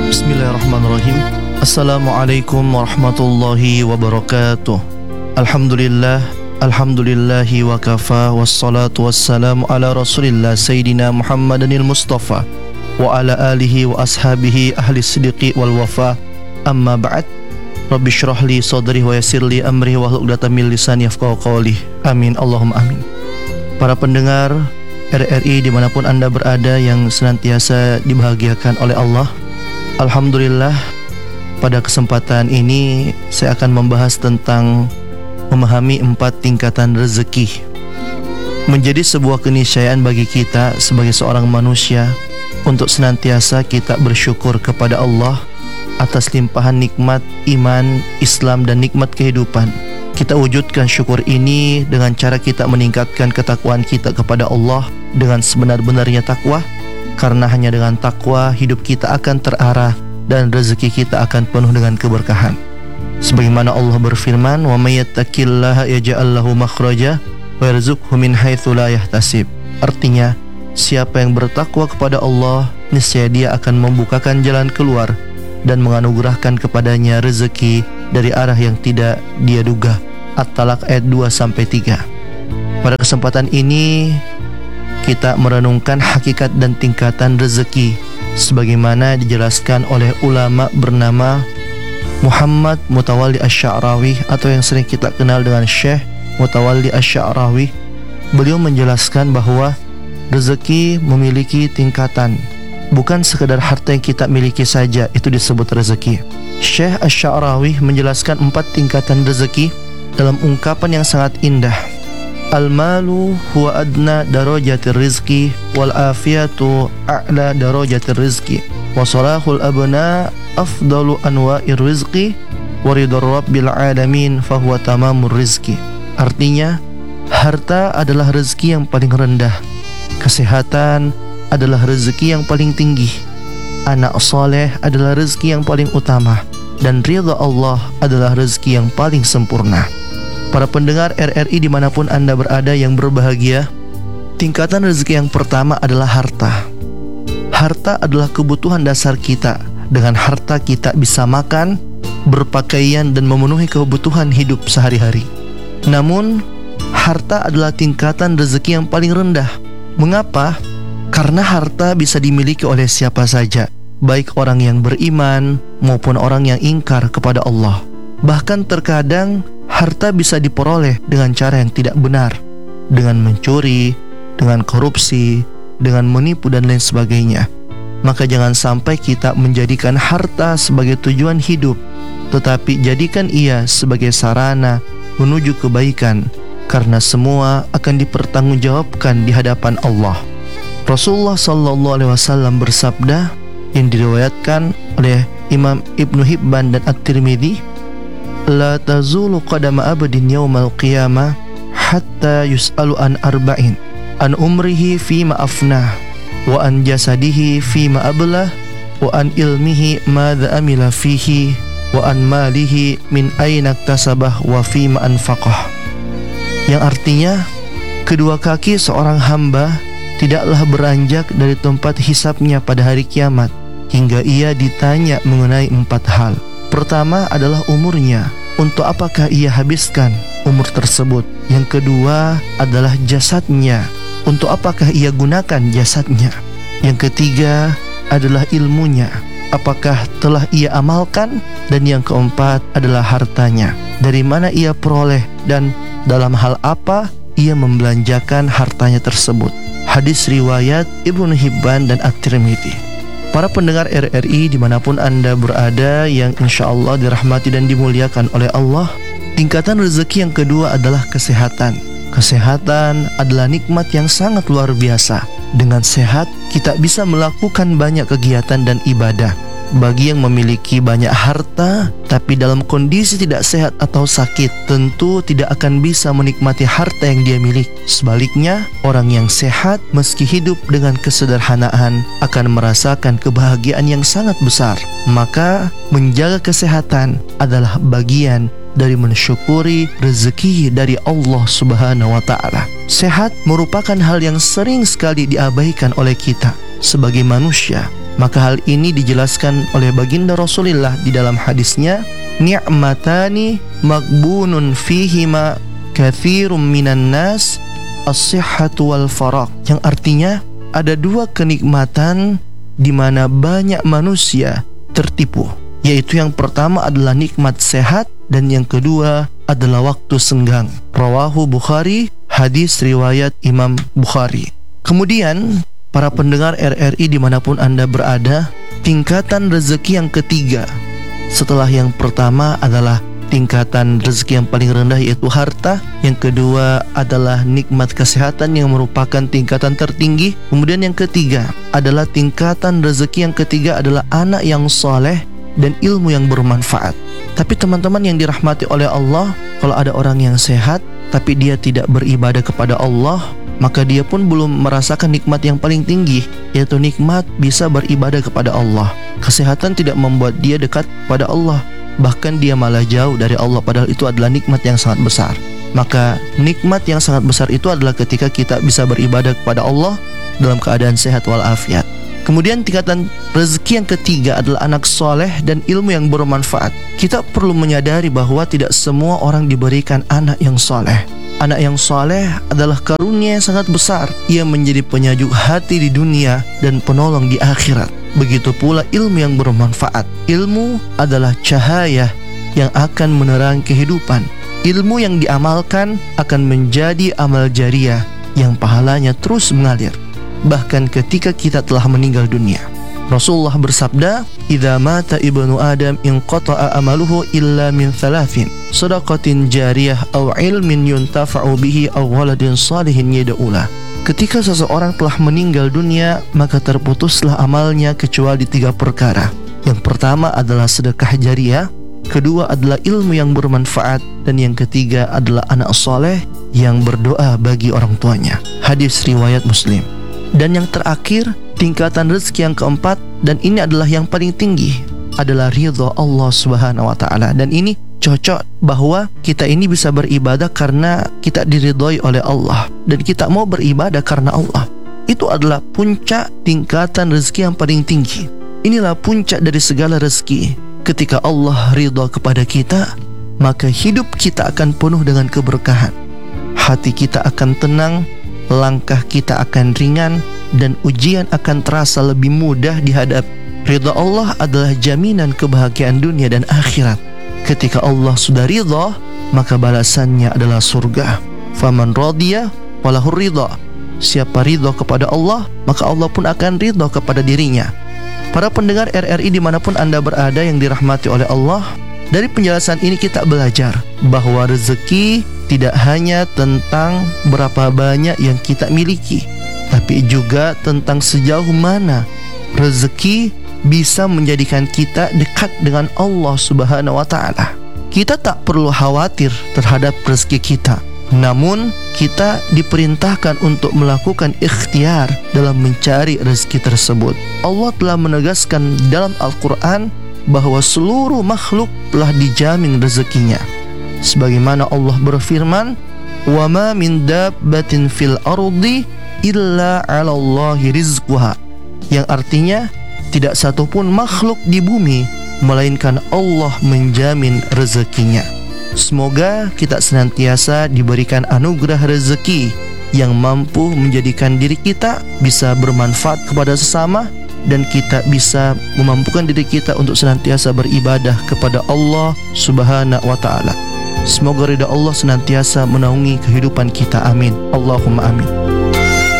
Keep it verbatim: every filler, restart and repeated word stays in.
Bismillahirrahmanirrahim. Assalamualaikum warahmatullahi wabarakatuh. Alhamdulillah, alhamdulillahi wa kafa, wassalatu wassalamu ala rasulillah Sayyidina Muhammadanil Mustafa wa ala alihi wa ashabihi ahli siddiqi wal wafa. Amma ba'd. Rabbi syrah li sadri wa yassir li amri wa hlul 'uqdatam min lisani yafqahu qawli. Amin, Allahumma amin. Para pendengar R R I dimanapun Anda berada yang senantiasa dibahagiakan oleh Allah, alhamdulillah, pada kesempatan ini saya akan membahas tentang memahami empat tingkatan rezeki. Menjadi sebuah keniscayaan bagi kita sebagai seorang manusia untuk senantiasa kita bersyukur kepada Allah atas limpahan nikmat iman, Islam, dan nikmat kehidupan. Kita wujudkan syukur ini dengan cara kita meningkatkan ketakwaan kita kepada Allah dengan sebenar-benarnya takwa, karena hanya dengan takwa hidup kita akan terarah dan rezeki kita akan penuh dengan keberkahan. Sebagaimana Allah berfirman, "Wa may yattaqillaha yaj'al lahu makhraja wa yarzuqhu min haitsu la yahtasib." Artinya, siapa yang bertakwa kepada Allah, niscaya dia akan membukakan jalan keluar dan menganugerahkan kepadanya rezeki dari arah yang tidak dia duga. At-Talaq ayat dua sampai tiga. Pada kesempatan ini kita merenungkan hakikat dan tingkatan rezeki sebagaimana dijelaskan oleh ulama bernama Muhammad Mutawalli Asy-Sya'rawi atau yang sering kita kenal dengan Syekh Mutawalli Asy-Sya'rawi. Beliau menjelaskan bahwa rezeki memiliki tingkatan. Bukan sekedar harta yang kita miliki saja itu disebut rezeki. Syekh Asy-Sya'rawi menjelaskan empat tingkatan rezeki dalam ungkapan yang sangat indah. Al-malu huwa adna darajatir rizqi wal afiyatu a'la darajatir rizqi wa salahul abna afdalu anwa'ir rizqi wa ridar rabbil alamin fahuwa tamamur rizqi. Artinya, harta adalah rezeki yang paling rendah, kesehatan adalah rezeki yang paling tinggi, anak soleh adalah rezeki yang paling utama, dan ridha Allah adalah rezeki yang paling sempurna. Para pendengar R R I dimanapun Anda berada yang berbahagia, tingkatan rezeki yang pertama adalah harta. Harta adalah kebutuhan dasar kita. Dengan harta kita bisa makan, berpakaian, dan memenuhi kebutuhan hidup sehari-hari. Namun, harta adalah tingkatan rezeki yang paling rendah. Mengapa? Karena harta bisa dimiliki oleh siapa saja, baik orang yang beriman maupun orang yang ingkar kepada Allah. Bahkan terkadang harta bisa diperoleh dengan cara yang tidak benar, dengan mencuri, dengan korupsi, dengan menipu, dan lain sebagainya. Maka jangan sampai kita menjadikan harta sebagai tujuan hidup, tetapi jadikan ia sebagai sarana menuju kebaikan, karena semua akan dipertanggungjawabkan di hadapan Allah. Rasulullah sallallahu alaihi wasallam bersabda yang diriwayatkan oleh Imam Ibnu Hibban dan At-Tirmidzi, "La tazulu qadama abdin yaumal qiyamah hatta yus'alu an arba'in, an umrihi fima afnah, wa an jasadihi fima ablah, wa an ilmihi madza amila fihi, wa an malihi min aina iktasabah wa fima anfaqah." Yang artinya, kedua kaki seorang hamba tidaklah beranjak dari tempat hisabnya pada hari kiamat hingga ia ditanya mengenai empat hal. Pertama adalah umurnya, untuk apakah ia habiskan umur tersebut. Yang kedua adalah jasadnya, untuk apakah ia gunakan jasadnya. Yang ketiga adalah ilmunya, apakah telah ia amalkan. Dan yang keempat adalah hartanya, dari mana ia peroleh dan dalam hal apa ia membelanjakan hartanya tersebut. Hadis riwayat Ibnu Hibban dan At-Tirmidzi. Para pendengar R R I dimanapun Anda berada yang insya Allah dirahmati dan dimuliakan oleh Allah, tingkatan rezeki yang kedua adalah kesehatan. Kesehatan adalah nikmat yang sangat luar biasa. Dengan sehat, kita bisa melakukan banyak kegiatan dan ibadah. Bagi yang memiliki banyak harta tapi dalam kondisi tidak sehat atau sakit, tentu tidak akan bisa menikmati harta yang dia miliki. Sebaliknya, orang yang sehat meski hidup dengan kesederhanaan akan merasakan kebahagiaan yang sangat besar. Maka menjaga kesehatan adalah bagian dari mensyukuri rezeki dari Allah Subhanahu wa ta'ala. Sehat merupakan hal yang sering sekali diabaikan oleh kita sebagai manusia. Maka hal ini dijelaskan oleh baginda Rasulullah di dalam hadisnya, ni'matani magbunun fihima kathirum minan nas, as-sihhatu wal faraq. Yang artinya ada dua kenikmatan di mana banyak manusia tertipu, yaitu yang pertama adalah nikmat sehat dan yang kedua adalah waktu senggang. Rawahu Bukhari, hadis riwayat Imam Bukhari. Kemudian para pendengar R R I dimanapun Anda berada, tingkatan rezeki yang ketiga setelah yang pertama adalah tingkatan rezeki yang paling rendah, yaitu harta. Yang kedua adalah nikmat kesehatan yang merupakan tingkatan tertinggi. Kemudian yang ketiga adalah tingkatan rezeki yang ketiga adalah anak yang soleh dan ilmu yang bermanfaat. Tapi teman-teman yang dirahmati oleh Allah, kalau ada orang yang sehat tapi dia tidak beribadah kepada Allah, maka dia pun belum merasakan nikmat yang paling tinggi, yaitu nikmat bisa beribadah kepada Allah. Kesehatan tidak membuat dia dekat pada Allah, bahkan dia malah jauh dari Allah, padahal itu adalah nikmat yang sangat besar. Maka nikmat yang sangat besar itu adalah ketika kita bisa beribadah kepada Allah dalam keadaan sehat walafiat. Kemudian tingkatan rezeki yang ketiga adalah anak soleh dan ilmu yang bermanfaat. Kita perlu menyadari bahwa tidak semua orang diberikan anak yang soleh. Anak yang soleh adalah karunia yang sangat besar. Ia menjadi penyejuk hati di dunia dan penolong di akhirat. Begitu pula ilmu yang bermanfaat. Ilmu adalah cahaya yang akan menerangi kehidupan. Ilmu yang diamalkan akan menjadi amal jariah yang pahalanya terus mengalir bahkan ketika kita telah meninggal dunia. Rasulullah bersabda, "Idza mata ibnu Adam inqata'a amaluhu illa min thalathin, shadaqatin jariyah aw ilmin yuntafa'u bihi aw waladin salihin yad'u lah." Ketika seseorang telah meninggal dunia, maka terputuslah amalnya kecuali tiga perkara. Yang pertama adalah sedekah jariyah, kedua adalah ilmu yang bermanfaat, dan yang ketiga adalah anak soleh yang berdoa bagi orang tuanya. Hadis riwayat Muslim. Dan yang terakhir, tingkatan rezeki yang keempat, dan ini adalah yang paling tinggi, adalah ridha Allah Subhanahu wa taala. Dan ini cocok bahwa kita ini bisa beribadah karena kita diridhoi oleh Allah, dan kita mau beribadah karena Allah. Itu adalah puncak tingkatan rezeki yang paling tinggi. Inilah puncak dari segala rezeki. Ketika Allah ridha kepada kita, maka hidup kita akan penuh dengan keberkahan. Hati kita akan tenang, langkah kita akan ringan, dan ujian akan terasa lebih mudah dihadapi. Ridha Allah adalah jaminan kebahagiaan dunia dan akhirat. Ketika Allah sudah ridha, maka balasannya adalah surga. Faman radiya walahur ridha. Siapa ridha kepada Allah, maka Allah pun akan ridha kepada dirinya. Para pendengar R R I dimanapun Anda berada yang dirahmati oleh Allah, dari penjelasan ini kita belajar bahwa rezeki tidak hanya tentang berapa banyak yang kita miliki, tapi juga tentang sejauh mana rezeki bisa menjadikan kita dekat dengan Allah Subhanahu wa taala. Kita tak perlu khawatir terhadap rezeki kita, namun kita diperintahkan untuk melakukan ikhtiar dalam mencari rezeki tersebut. Allah telah menegaskan dalam Al-Quran bahwa seluruh makhluk telah dijamin rezekinya. Sebagaimana Allah berfirman, "Wa ma min dabbatin fil ardi illa 'ala Allahi rizquha." Yang artinya tidak satupun makhluk di bumi melainkan Allah menjamin rezekinya. Semoga kita senantiasa diberikan anugerah rezeki yang mampu menjadikan diri kita bisa bermanfaat kepada sesama, dan kita bisa memampukan diri kita untuk senantiasa beribadah kepada Allah Subhanahu wa ta'ala. Semoga ridha Allah senantiasa menaungi kehidupan kita. Amin. Allahumma amin.